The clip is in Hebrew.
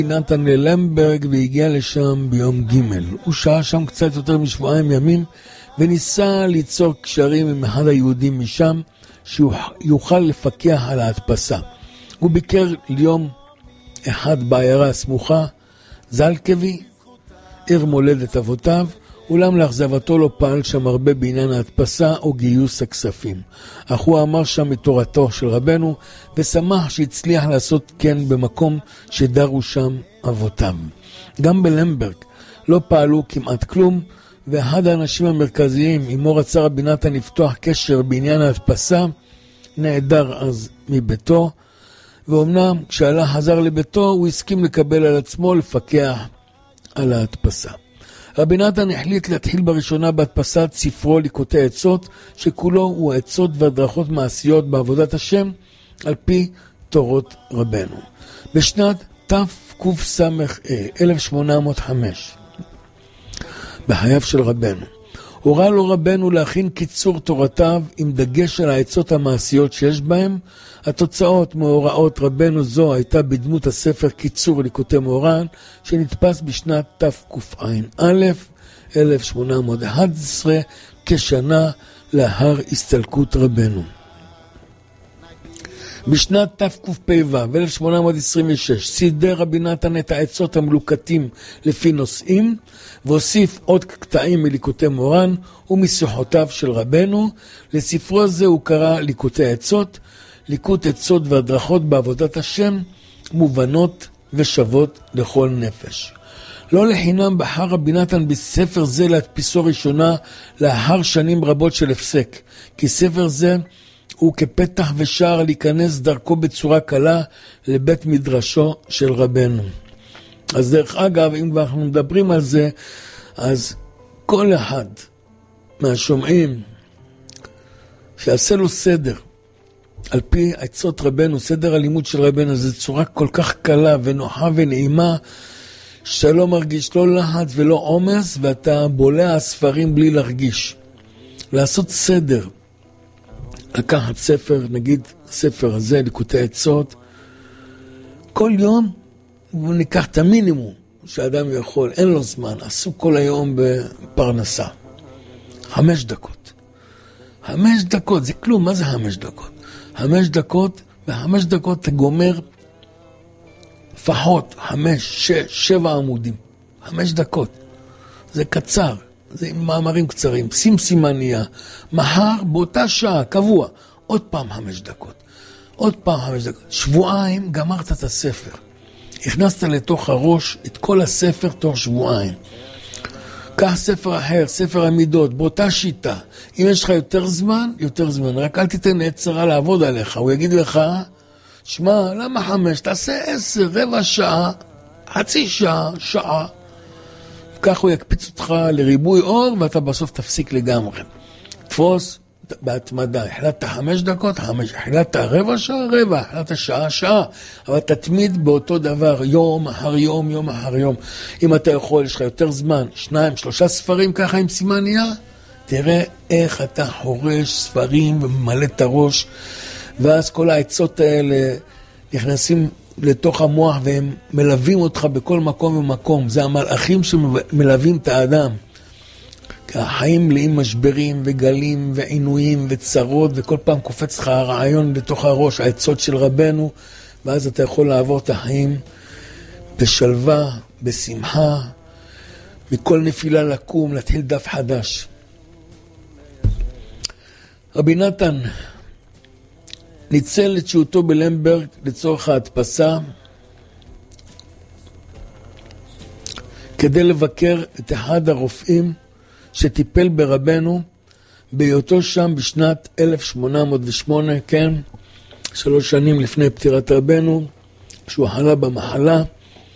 נתן ללמברג והגיע לשם ביום ג'. הוא שהה שם קצת יותר משבועיים ימים וניסה ליצור קשרים עם אחד היהודים משם שיוכל לפקח על ההדפסה. הוא ביקר ליום אחד בעיירה הסמוכה, זלקבי, עיר מולדת אבותיו, אולם לאכזבתו לא פעל שם הרבה בעניין ההדפסה או גיוס הכספים. אך הוא אמר שם את תורתו של רבנו, ושמח שהצליח לעשות כן במקום שדרו שם אבותיו. גם בלמברג לא פעלו כמעט כלום, ואחד האנשים המרכזיים, עמו רצה רבי נתן לפתוח קשר בעניין ההדפסה, נעדר אז מביתו, ואומנם כשהלך חזר לביתו, הוא הסכים לקבל על עצמו לפקח על ההדפסה. רבי נתן החליט להתחיל בראשונה בהדפסת ספרו ליקוטי עצות, שכולו הוא עצות והדרכות מעשיות בעבודת השם, על פי תורות רבנו. בשנת תקס"ה, 1805, בחייו של רבנו, הורה לו רבנו להכין קיצור תורתיו עם דגש על העצות המעשיות שיש בהם. התוצאות מהוראות רבנו זו הייתה בדמות הספר קיצור ליקוטי מוהר"ן, שנתפס בשנת תקע"א 1811, כשנה לאחר הסתלקות רבנו. בשנת תקפ"ו 1826 סידר רבי נתן את העצות המלוקטים לפי נושאים, והוסיף עוד קטעים מליקוטי מוהר"ן ומשיחותיו של רבנו. לספרו הזה הוא קרא ליקוטי עצות, ליקוט עצות והדרכות בעבודת השם, מובנות ושוות לכל נפש. לא לחינם בחר רבי נתן בספר זה להדפיסו ראשונה לאחר שנים רבות של הפסק, כי ספר זה הוא כפתח ושער להיכנס דרכו בצורה קלה לבית מדרשו של רבנו. אז דרך אגב, אם אנחנו מדברים על זה, אז כל אחד מהשומעים שיעשה לו סדר על פי עצות רבנו, סדר הלימוד של רבנו, זו צורה כל כך קלה ונוחה ונעימה, שאתה לא מרגיש לא לחץ ולא עומס, ואתה בולע הספרים בלי להרגיש. לעשות סדר, לקחת ספר, נגיד ספר הזה, ליקוטי עצות, כל יום ניקח את המינימום שאדם יכול, אין לו זמן, עסוק כל היום בפרנסה. 5 דקות. 5 דקות, זה כלום, מה זה 5 דקות? 5 דקות, ב5 דקות אתה גומר לפחות 5, 6, 7 עמודים. 5 דקות. זה קצר, זה עם מאמרים קצרים, שים סימניה. מחר באותה שעה, קבוע, עוד פעם 5 דקות. עוד פעם 5 דקות. שבועיים גמרת את הספר. הכנסת לתוך הראש את כל הספר תוך שבועיים. קח ספר אחר, ספר המידות, באותה שיטה. אם יש לך יותר זמן, רק אל תיתן עצרה לעבוד עליך. הוא יגיד לך, שמע, למה 5? תעשה 10, רבע שעה, חצי שעה, שעה. כך הוא יקפיץ אותך לריבוי אור, ואתה בסוף תפסיק לגמרי. תפוס בהתמדה. החלטת 5 דקות, 5. החלטת רבע שעה, רבע. החלטת שעה, שעה. אבל תתמיד באותו דבר, יום אחר יום, יום אחר יום. אם אתה יכול, יש לך יותר זמן, 2, 3 ספרים ככה עם סימניה, תראה איך אתה חורש ספרים וממלא את הראש, ואז כל העצות האלה נכנסים לתוך המוח, והם מלווים אותך בכל מקום ומקום. זה המלאכים שמלווים את האדם. החיים מלאים משברים וגלים ועינויים וצרות, וכל פעם קופץ לך הרעיון לתוך הראש, העצות של רבנו, ואז אתה יכול לעבור את החיים בשלווה, בשמחה, מכל נפילה לקום, להתחיל דף חדש. רבי נתן ניצל את שהותו בלמברג לצורך ההדפסה, כדי לבקר את אחד הרופאים שטיפל ברבנו, בהיותו שם בשנת 1808, כן, 3 שנים לפני פטירת רבנו, כשהוא חלה במחלה.